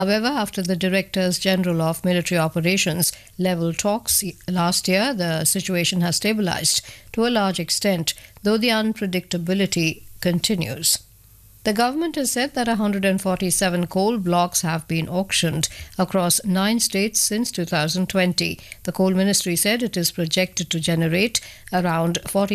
However, after the Directors General of Military Operations level talks last year, the situation has stabilized to a large extent, though the unpredictability continues. The government has said that 147 coal blocks have been auctioned across 9 states since 2020. The Coal Ministry said it is projected to generate around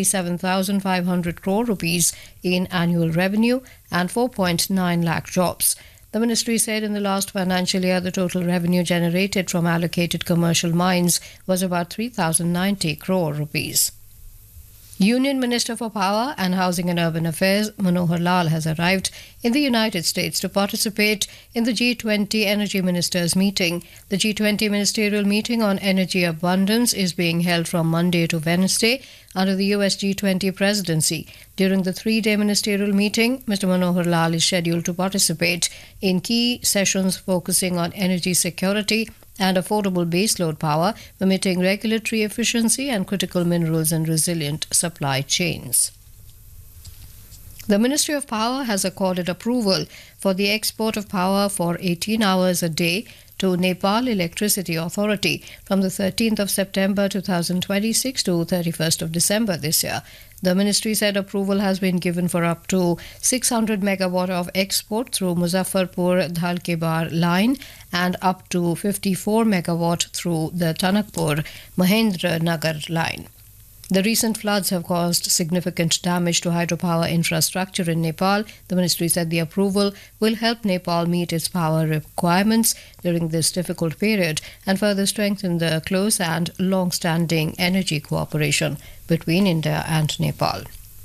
47,500 crore rupees in annual revenue and 4.9 lakh jobs. The ministry said in the last financial year the total revenue generated from allocated commercial mines was about 3,090 crore rupees. Union Minister for Power and Housing and Urban Affairs Manohar Lal has arrived in the United States to participate in the G20 Energy Ministers meeting. The G20 Ministerial meeting on energy abundance is being held from Monday to Wednesday under the US G20 presidency. During the 3-day ministerial meeting, Mr. Manohar Lal is scheduled to participate in key sessions focusing on energy security and affordable baseload power, permitting regulatory efficiency and critical minerals and resilient supply chains. The Ministry of Power has accorded approval for the export of power for 18 hours a day to Nepal Electricity Authority from the 13th of September 2026 to 31st of December this year. The ministry said approval has been given for up to 600 megawatt of export through Muzaffarpur-Dhalkebar line and up to 54 megawatt through the Tanakpur-Mahendra Nagar line. The recent floods have caused significant damage to hydropower infrastructure in Nepal. The ministry said the approval will help Nepal meet its power requirements during this difficult period and further strengthen the close and long-standing energy cooperation between India and Nepal.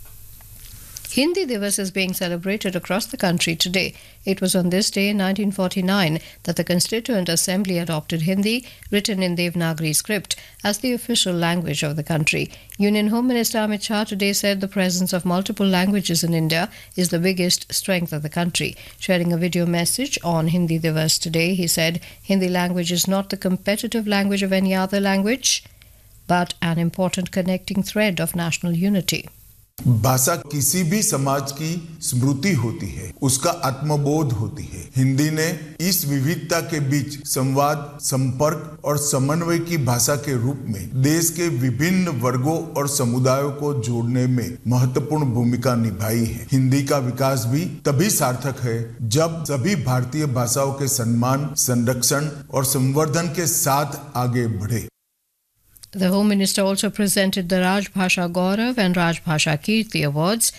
Hindi Divas is being celebrated across the country today. It was on this day in 1949 that the Constituent Assembly adopted Hindi, written in Devanagari script, as the official language of the country. Union Home Minister Amit Shah today said the presence of multiple languages in India is the biggest strength of the country. Sharing a video message on Hindi Divas today, he said, Hindi language is not the competitive language of any other language, but an important connecting thread of national unity. भाषा किसी भी समाज की स्मृति होती है, उसका आत्मबोध होती है। हिंदी ने इस विविधता के बीच संवाद, संपर्क और समन्वय की भाषा के रूप में देश के विभिन्न वर्गों और समुदायों को जोड़ने में महत्वपूर्ण भूमिका निभाई है। हिंदी का विकास भी तभी सार्थक है जब सभी भारतीय भाषाओं के सम्मान, संरक्षण और संवर्धन के साथ आगे बढ़े। The Home Minister also presented the Rajbhasha Gaurav and Rajbhasha Kirti Awards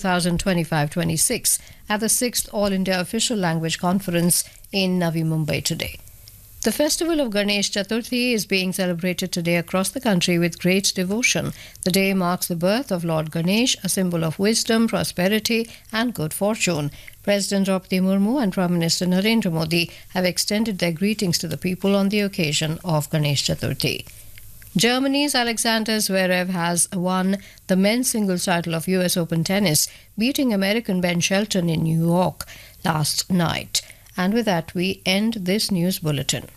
2025-26 at the 6th All India Official Language Conference in Navi Mumbai today. The festival of Ganesh Chaturthi is being celebrated today across the country with great devotion. The day marks the birth of Lord Ganesh, a symbol of wisdom, prosperity and good fortune. President Draupadi Murmu and Prime Minister Narendra Modi have extended their greetings to the people on the occasion of Ganesh Chaturthi. Germany's Alexander Zverev has won the men's singles title of US Open Tennis, beating American Ben Shelton in New York last night. And with that, we end this news bulletin.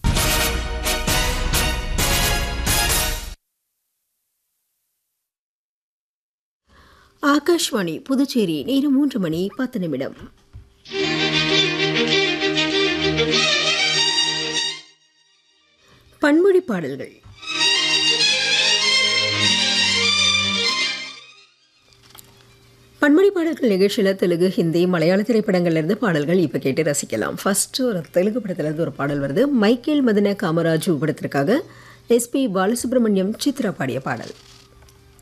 Akashvani Puducherry நேரம் 3:10 பன்மொழி பாடல்கள். பன்மொழி பாடல்கள் நிகழ்ச்சியில் தெலுங்கு, ஹிந்தி, மலையாள திரைப்படங்கள்லேருந்து பாடல்கள் இப்போ கேட்டு ரசிக்கலாம். ஃபர்ஸ்ட் ஒரு தெலுங்கு படத்துலேருந்து ஒரு பாடல் வருது. மைக்கேல் மதன காமராஜு படத்திற்காக எஸ்பி பாலசுப்ரமணியம் சித்ரா பாடிய பாடல்.